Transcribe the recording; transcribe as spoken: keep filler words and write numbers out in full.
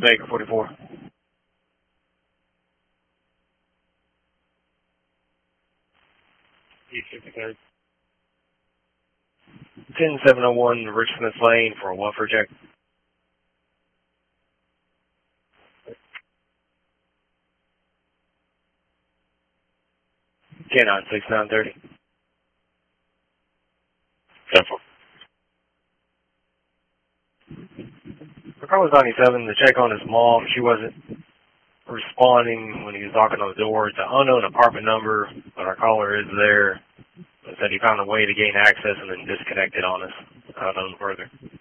Baker forty-four. East fifty-third. ten seven oh one Rich Smith Lane for a welfare check. ten nine six nine thirty. ten four. For car was ninety-seven, the check on his mom, she wasn't responding when he was knocking on the door. It's an unknown apartment number, but our caller is there. It said he found a way to gain access and then disconnected on us. Unknown further.